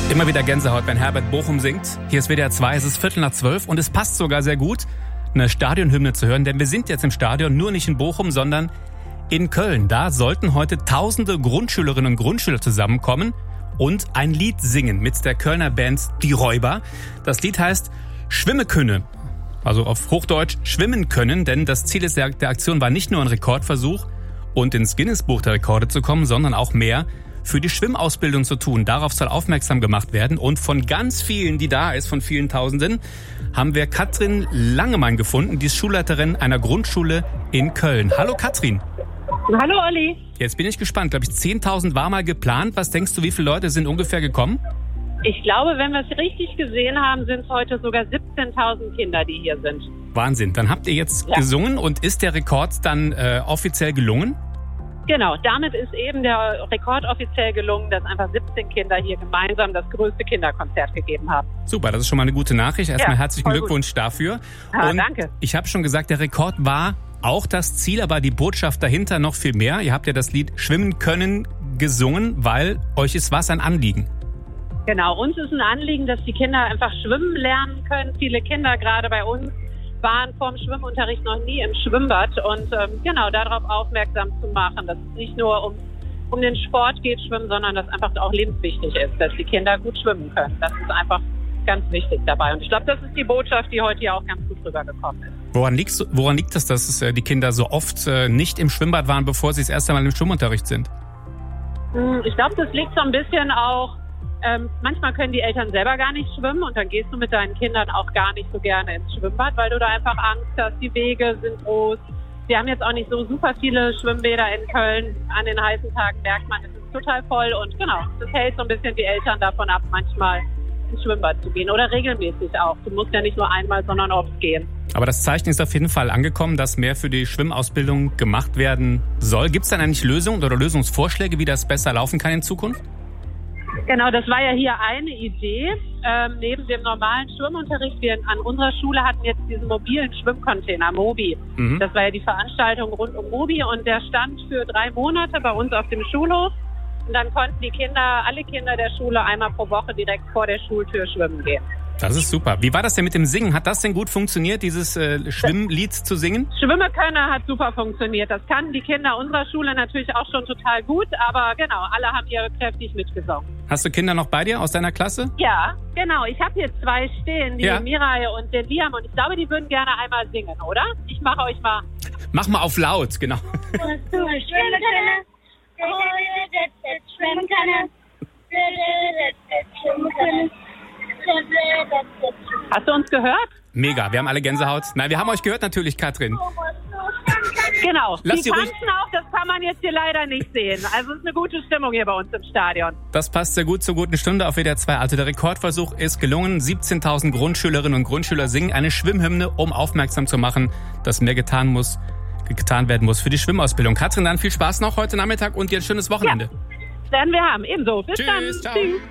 Immer wieder Gänsehaut, wenn Herbert Bochum singt. Hier ist WDR 2, es ist 11:45 und es passt sogar sehr gut, eine Stadionhymne zu hören, denn wir sind jetzt im Stadion, nur nicht in Bochum, sondern in Köln. Da sollten heute tausende Grundschülerinnen und Grundschüler zusammenkommen und ein Lied singen mit der Kölner Band Die Räuber. Das Lied heißt Schwimme könne, also auf Hochdeutsch schwimmen können, denn das Ziel der Aktion war nicht nur ein Rekordversuch und ins Guinness-Buch der Rekorde zu kommen, sondern auch mehr für die Schwimmausbildung zu tun. Darauf soll aufmerksam gemacht werden. Und von ganz vielen, die da ist, von vielen Tausenden, haben wir Katrin Langemann gefunden. Die ist Schulleiterin einer Grundschule in Köln. Hallo Katrin. Hallo Olli. Jetzt bin ich gespannt. Glaube ich, 10.000 war mal geplant. Was denkst du, wie viele Leute sind ungefähr gekommen? Ich glaube, wenn wir es richtig gesehen haben, sind es heute sogar 17.000 Kinder, die hier sind. Wahnsinn. Dann habt ihr jetzt gesungen und ist der Rekord dann offiziell gelungen? Genau, damit ist eben der Rekord offiziell gelungen, dass einfach 17 Kinder hier gemeinsam das größte Kinderkonzert gegeben haben. Super, das ist schon mal eine gute Nachricht. Erstmal herzlichen Glückwunsch dafür. Und danke. Ich habe schon gesagt, der Rekord war auch das Ziel, aber die Botschaft dahinter noch viel mehr. Ihr habt ja das Lied Schwimmen können gesungen, weil euch ist was ein Anliegen. Genau, uns ist ein Anliegen, dass die Kinder einfach schwimmen lernen können. Viele Kinder, gerade bei uns, waren vorm Schwimmunterricht noch nie im Schwimmbad und darauf aufmerksam zu machen, dass es nicht nur um den Sport geht, Schwimmen, sondern dass einfach auch lebenswichtig ist, dass die Kinder gut schwimmen können. Das ist einfach ganz wichtig dabei. Und ich glaube, das ist die Botschaft, die heute ja auch ganz gut rübergekommen ist. Woran liegt es, dass die Kinder so oft nicht im Schwimmbad waren, bevor sie das erste Mal im Schwimmunterricht sind? Ich glaube, das liegt so ein bisschen auch, manchmal können die Eltern selber gar nicht schwimmen und dann gehst du mit deinen Kindern auch gar nicht so gerne ins Schwimmbad, weil du da einfach Angst hast, die Wege sind groß. Wir haben jetzt auch nicht so super viele Schwimmbäder in Köln. An den heißen Tagen merkt man, es ist total voll und genau, das hält so ein bisschen die Eltern davon ab, manchmal ins Schwimmbad zu gehen oder regelmäßig auch. Du musst ja nicht nur einmal, sondern oft gehen. Aber das Zeichen ist auf jeden Fall angekommen, dass mehr für die Schwimmausbildung gemacht werden soll. Gibt es dann eigentlich Lösungen oder Lösungsvorschläge, wie das besser laufen kann in Zukunft? Genau, das war ja hier eine Idee. Neben dem normalen Schwimmunterricht, wir an unserer Schule hatten jetzt diesen mobilen Schwimmcontainer, Mobi. Das war ja die Veranstaltung rund um Mobi und der stand für 3 Monate bei uns auf dem Schulhof. Und dann konnten alle Kinder der Schule einmal pro Woche direkt vor der Schultür schwimmen gehen. Das ist super. Wie war das denn mit dem Singen? Hat das denn gut funktioniert, dieses Schwimmlied zu singen? Schwimmen können hat super funktioniert. Das kannten die Kinder unserer Schule natürlich auch schon total gut. Aber genau, alle haben hier kräftig mitgesungen. Hast du Kinder noch bei dir aus deiner Klasse? Ja, genau. Ich habe hier 2 stehen, die Mirai und den Liam. Und ich glaube, die würden gerne einmal singen, oder? Ich mache euch mal. Mach mal auf laut, genau. Schwimmen können. Schwimmen können. Schwimmen können. Hast du uns gehört? Mega, wir haben alle Gänsehaut. Nein, wir haben euch gehört natürlich, Katrin. Genau, Lass die tanzen auch, das kann man jetzt hier leider nicht sehen. Also es ist eine gute Stimmung hier bei uns im Stadion. Das passt sehr gut zur guten Stunde auf WDR 2. Also der Rekordversuch ist gelungen. 17.000 Grundschülerinnen und Grundschüler singen eine Schwimmhymne, um aufmerksam zu machen, dass mehr getan werden muss für die Schwimmausbildung. Katrin, dann viel Spaß noch heute Nachmittag und dir ein schönes Wochenende. Ja, werden wir haben. Ebenso. Bis dann. Ciao. Tschüss.